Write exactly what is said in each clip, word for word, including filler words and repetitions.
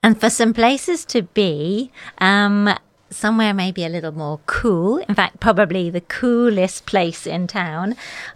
And for some places to be, um, somewhere maybe a little more cool, in fact, probably the coolest place in town,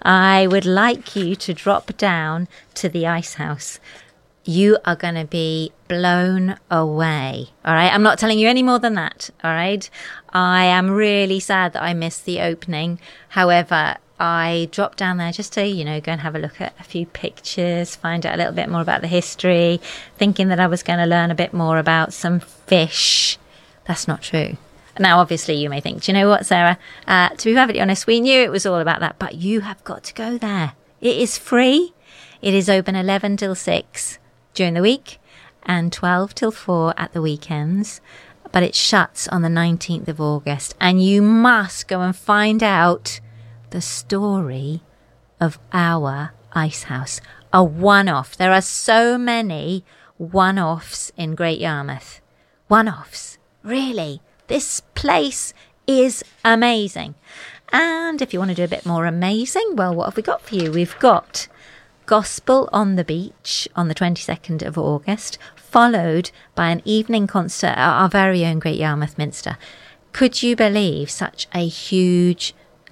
I would like you to drop down to the Ice House. You are going to be blown away, all right? I'm not telling you any more than that, all right? I am really sad that I missed the opening. However, I dropped down there just to, you know, go and have a look at a few pictures, find out a little bit more about the history, thinking that I was going to learn a bit more about some fish. That's not true. Now, obviously, you may think, do you know what, Sarah? Uh, to be perfectly honest, we knew it was all about that, but you have got to go there. It is free. It is open eleven till six during the week and twelve till four at the weekends. But it shuts on the nineteenth of August, and you must go and find out the story of our Ice House. A one-off. There are so many one-offs in Great Yarmouth. One-offs. Really. This place is amazing. And if you want to do a bit more amazing, well, what have we got for you? We've got Gospel on the Beach on the twenty-second of August, followed by an evening concert at our very own Great Yarmouth Minster. Could you believe such a huge,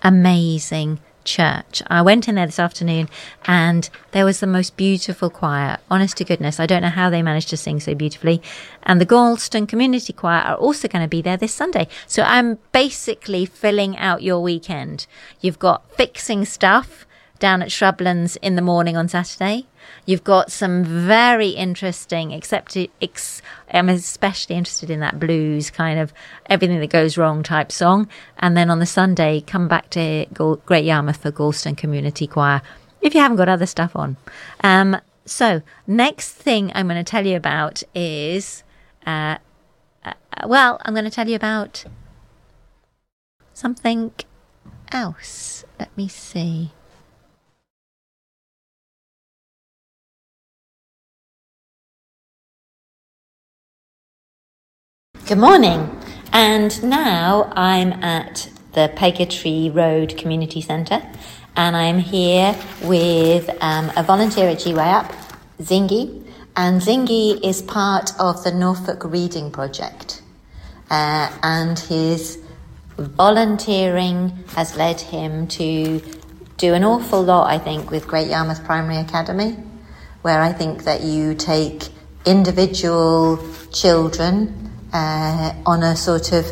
amazing church? I went in there this afternoon and there was the most beautiful choir. Honest to goodness, I don't know how they managed to sing so beautifully. And the Galston Community Choir are also going to be there this Sunday. So I'm basically filling out your weekend. You've got fixing stuff down at Shrublands in the morning on Saturday. You've got some very interesting, except ex, I'm especially interested in that blues kind of everything that goes wrong type song. And then on the Sunday, come back to Great Yarmouth for Galston Community Choir, if you haven't got other stuff on. Um, so next thing I'm going to tell you about is, uh, uh, well, I'm going to tell you about something else. Let me see. Good morning, and now I'm at the Pegatree Road Community Centre, and I'm here with um, a volunteer at G Y Up, Zingy, and Zingy is part of the Norfolk Reading Project, uh, and his volunteering has led him to do an awful lot, I think, with Great Yarmouth Primary Academy, where I think that you take individual children Uh, on a sort of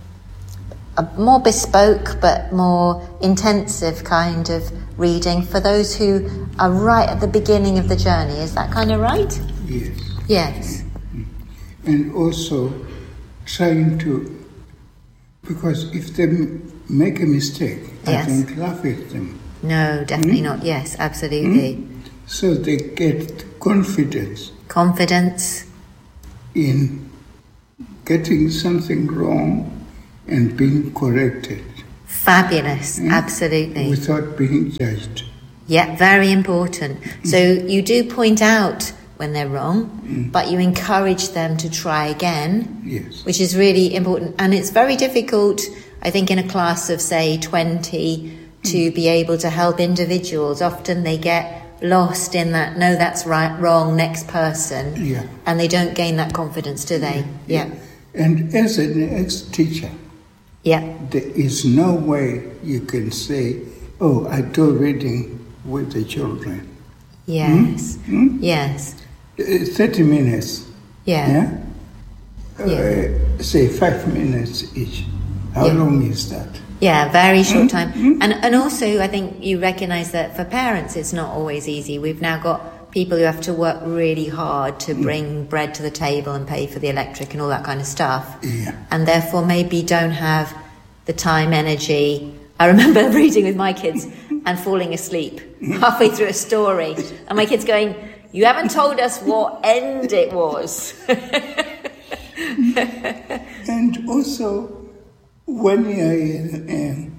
a more bespoke but more intensive kind of reading for those who are right at the beginning of the journey. Is that kind of right? Yes. Yes. And also trying to, because if they make a mistake, yes. I don't laugh at them. No, definitely mm? not. Yes, absolutely. Mm? So they get confidence. Confidence. In getting something wrong and being corrected. Fabulous, mm? Absolutely. Without being judged. Yeah, very important. Mm. So you do point out when they're wrong, mm. but you encourage them to try again, yes. which is really important. And it's very difficult, I think, in a class of, say, twenty, to mm. be able to help individuals. Often they get lost in that, no, that's right, wrong, next person. Yeah. And they don't gain that confidence, do they? Yeah. yeah. And as an ex-teacher, yeah. there is no way you can say, oh, I do reading with the children. Yes, hmm? Hmm? yes. Uh, thirty minutes. Yeah. Yeah? yeah. Uh, say five minutes each. How yeah. long is that? Yeah, very short mm-hmm. time. Mm-hmm. And and also I think you recognise that for parents it's not always easy. We've now got people who have to work really hard to bring mm. bread to the table and pay for the electric and all that kind of stuff. Yeah. And therefore maybe don't have the time, energy. I remember reading with my kids and falling asleep halfway through a story. And my kids going, you haven't told us what end it was. And also, when you're a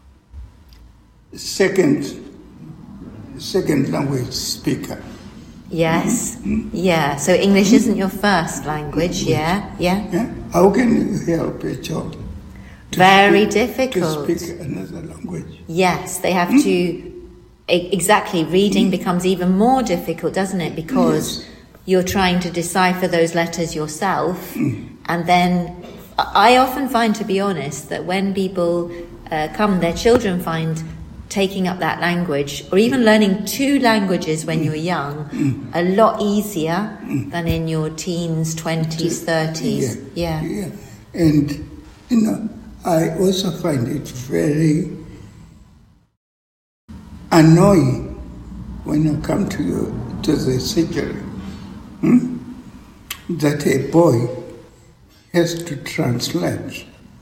second, second language speaker. Yes, mm-hmm. yeah. So English isn't your first language, yeah, yeah. yeah? How can you help a child? Very speak, difficult. To speak another language. Yes, they have mm-hmm. to. Exactly, reading mm-hmm. becomes even more difficult, doesn't it? Because yes. you're trying to decipher those letters yourself. Mm. And then I often find, to be honest, that when people uh, come, their children find taking up that language, or even learning two languages when you're young, mm. a lot easier mm. than in your teens, twenties, thirties. Yeah. Yeah. yeah. And, you know, I also find it very annoying when you come to your, to the surgery, hmm? that a boy has to translate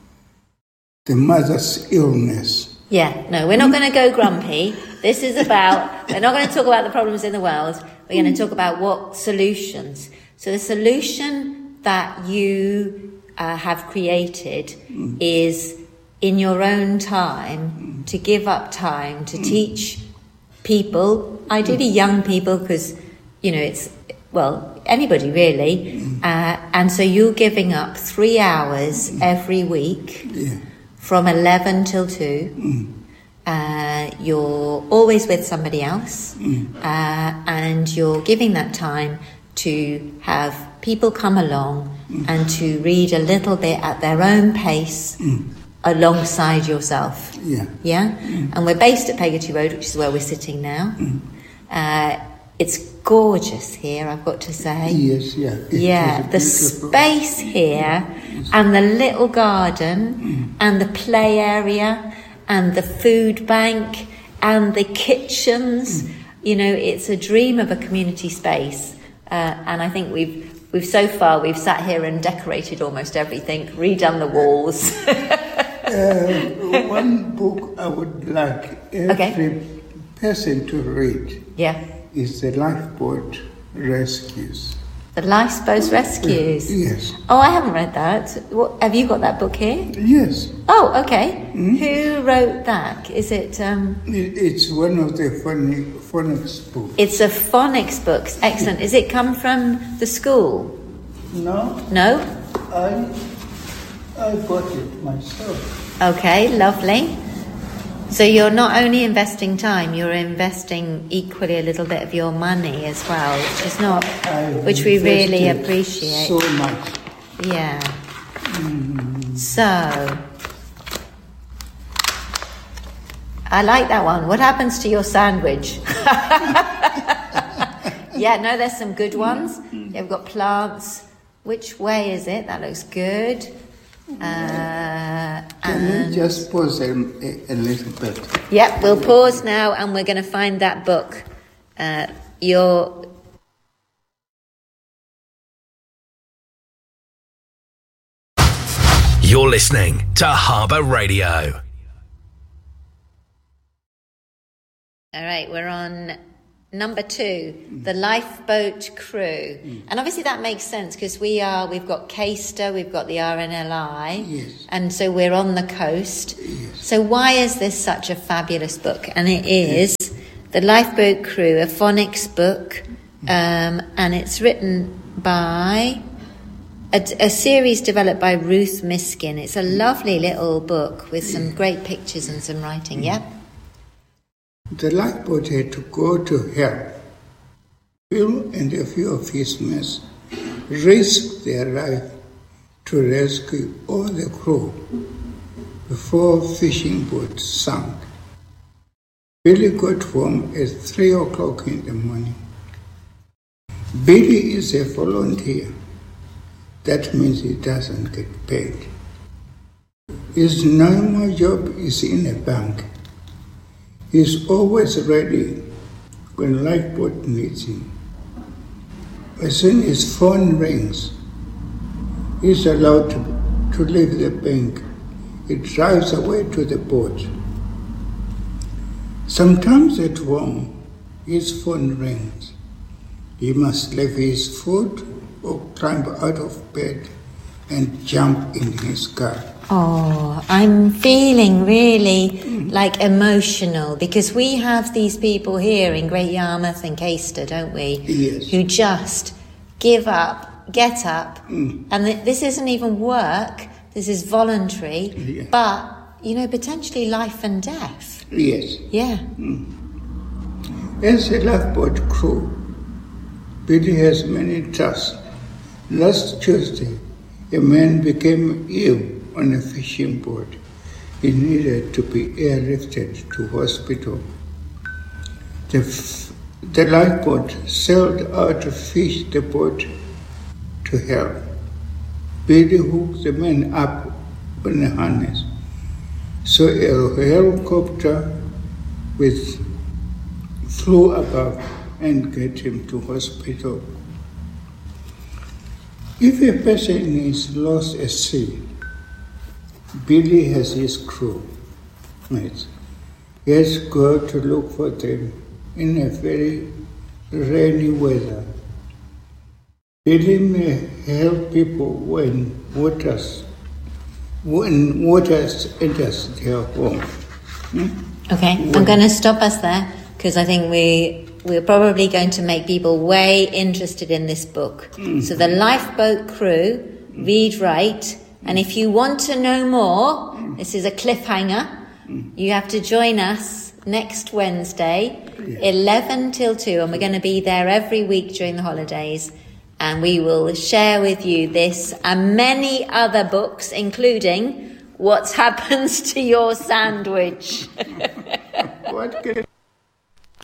the mother's illness. Yeah, no, we're not going to go grumpy. This is about, we're not going to talk about the problems in the world. We're going to talk about what solutions. So the solution that you uh, have created mm. is in your own time mm. to give up time to mm. teach people, ideally young people, because, you know, it's, well, anybody really. Mm. Uh, and so you're giving up three hours mm. every week. Yeah. From eleven till two, mm. uh, you're always with somebody else, mm. uh, and you're giving that time to have people come along mm. and to read a little bit at their own pace mm. alongside yourself. Yeah. Yeah? Mm. And we're based at Peggotty Road, which is where we're sitting now. Mm. Uh, it's gorgeous here, I've got to say. Yes, yeah. It yeah, the space here and the little garden mm. and the play area and the food bank and the kitchens. Mm. You know, it's a dream of a community space. Uh, and I think we've, we've so far, we've sat here and decorated almost everything, redone the walls. uh, one book I would like every okay. person to read. Yeah. Is the Lifeboat Rescues. The Lifeboat Rescues? Yes. Oh, I haven't read that. What, have you got that book here? Yes. Oh, okay. Mm-hmm. Who wrote that? Is it... Um, it it's one of the phonic, phonics books. It's a phonics book. Excellent. Is it come from the school? No. No? I, I bought it myself. Okay, lovely. So you're not only investing time, you're investing equally a little bit of your money as well, which is not, I've which we really appreciate. So much. Yeah. Mm. So, I like that one. What happens to your sandwich? Yeah, no, there's some good ones. Yeah, we've got plants. Which way is it? That looks good. Uh, Can we just pause a, a, a little bit? Yep, we'll pause now and we're going to find that book. Uh, your You're listening to Harbour Radio. All right, we're on number two, the Lifeboat Crew. Mm. And obviously that makes sense because we are, we've got Caister, we've got the R N L I, yes. and so we're on the coast. Yes. So why is this such a fabulous book? And it is yes. The Lifeboat Crew, a phonics book, um, and it's written by a, a series developed by Ruth Miskin. It's a lovely little book with some great pictures and some writing, yeah? The lifeboat had to go to help. Phil and a few of his men risked their life to rescue all the crew before fishing boats sank. Billy got home at three o'clock in the morning. Billy is a volunteer. That means he doesn't get paid. His normal job is in a bank. He's always ready when lifeboat needs him. As soon as his phone rings, he's allowed to, to leave the bank. He drives away to the boat. Sometimes at home, his phone rings. He must leave his food or climb out of bed and jump in his car. Oh, I'm feeling really mm. like emotional because we have these people here in Great Yarmouth and Caister, don't we? Yes. Who just give up, get up, mm. and th- this isn't even work, this is voluntary, yeah. but, you know, potentially life and death. Yes. Yeah. Mm. As a lifeboat crew, Billy has many tasks. Last Tuesday, a man became ill on a fishing boat. He needed to be airlifted to hospital. The, f- the lifeboat sailed out to fish the boat to help. Billy hooked the man up on a harness. So a helicopter with flew above and get him to hospital. If a person is lost at sea, Billy has his crew mates. He has to go to look for them in a very rainy weather. Billy may help people when waters when waters enters their home. Hmm? Okay, when? I'm going to stop us there because I think we we're probably going to make people way interested in this book. Mm. So the Lifeboat Crew, mm. read right, and if you want to know more, mm. this is a cliffhanger. Mm. You have to join us next Wednesday, yeah. eleven till two, and we're going to be there every week during the holidays. And we will share with you this and many other books, including What Happens to Your Sandwich. What can